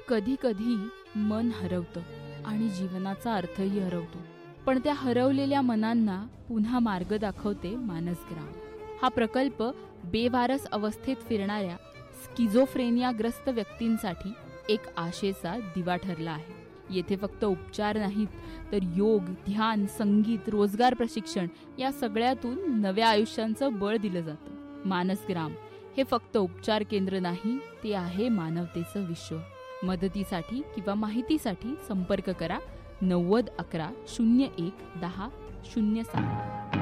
कधी कधी मन हरवतं आणि जीवनाचा अर्थही हरवतो, पण त्या हरवलेल्या मनांना पुन्हा मार्ग दाखवते मानसग्राम. हा प्रकल्प बेवारस अवस्थेत फिरणाऱ्या स्किझोफ्रेनियाग्रस्त व्यक्तींसाठी एक आशेचा दिवा ठरला आहे. येथे फक्त उपचार नाहीत, तर योग, ध्यान, संगीत, रोजगार प्रशिक्षण या सगळ्यातून नव्या आयुष्यांचं बळ दिलं जातं. मानसग्राम हे फक्त उपचार केंद्र नाही, ते आहे मानवतेचं विश्व. मदतीसाठी किंवा माहितीसाठी संपर्क करा 90 11 01 10 07.